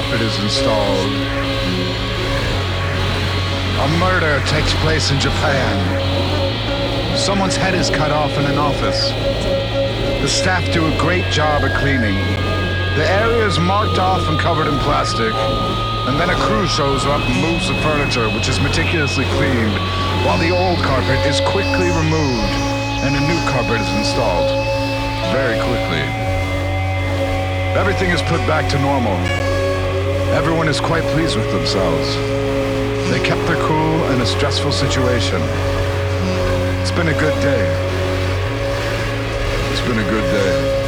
carpet is installed. A murder takes place in Japan. Someone's head is cut off in an office. The staff do a great job of cleaning. The area is marked off and covered in plastic. And then a crew shows up and moves the furniture, which is meticulously cleaned, while the old carpet is quickly removed and a new carpet is installed. Very quickly. Everything is put back to normal. Everyone is quite pleased with themselves. They kept their cool in a stressful situation. It's been a good day. It's been a good day.